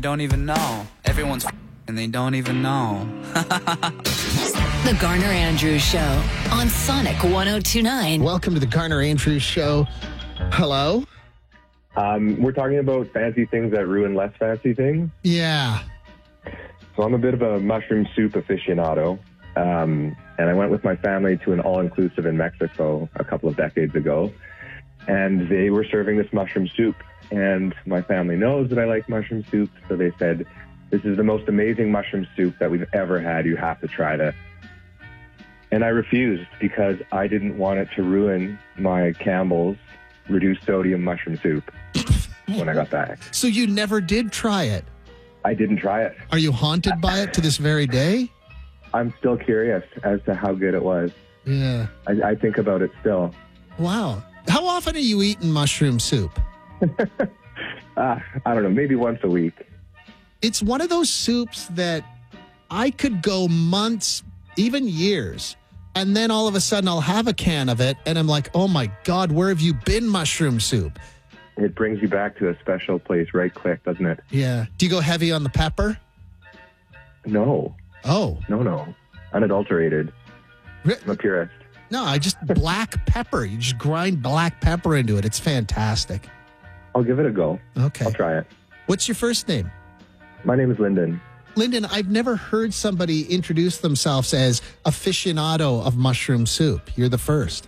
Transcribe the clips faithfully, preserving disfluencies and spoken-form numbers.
Don't even know. Everyone's and they don't even know. The Garner Andrews Show on Sonic one oh two point nine. Welcome to the Garner Andrews Show. Hello? Um, we're talking about fancy things that ruin less fancy things. Yeah. So I'm a bit of a mushroom soup aficionado. Um, and I went with my family to an all-inclusive in Mexico a couple of decades ago. And they were serving this mushroom soup. And my family knows that I like mushroom soup. So they said, this is the most amazing mushroom soup that we've ever had. You have to try this. And I refused because I didn't want it to ruin my Campbell's reduced sodium mushroom soup when I got back. So you never did try it? I didn't try it. Are you haunted by it to this very day? I'm still curious as to how good it was. Yeah. I, I think about it still. Wow. How often are you eating mushroom soup? uh, I don't know, maybe once a week. It's one of those soups that I could go months, even years, and then all of a sudden I'll have a can of it, and I'm like, oh my God, where have you been, mushroom soup? It brings you back to a special place right quick, doesn't it? Yeah. Do you go heavy on the pepper? No. Oh. No, no. Unadulterated. I'm a purist. No, I just black pepper. You just grind black pepper into it. It's fantastic. I'll give it a go. Okay. I'll try it. What's your first name? My name is Lyndon. Lyndon, I've never heard somebody introduce themselves as aficionado of mushroom soup. You're the first.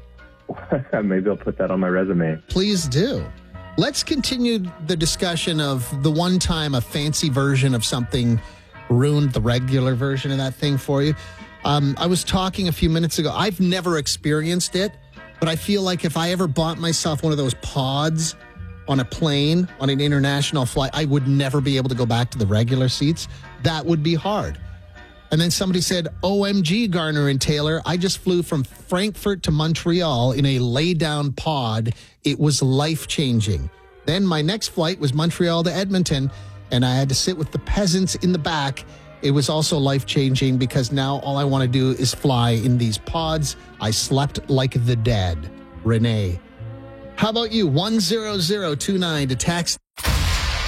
Maybe I'll put that on my resume. Please do. Let's continue the discussion of the one time a fancy version of something ruined the regular version of that thing for you. Um, I was talking a few minutes ago. I've never experienced it, but I feel like if I ever bought myself one of those pods on a plane, on an international flight, I would never be able to go back to the regular seats. That would be hard. And then somebody said, O M G, Garner and Taylor, I just flew from Frankfurt to Montreal in a lay-down pod. It was life-changing. Then my next flight was Montreal to Edmonton, and I had to sit with the peasants in the back. It was also life-changing because now all I want to do is fly in these pods. I slept like the dead. Renee. How about you? one zero zero two nine to text.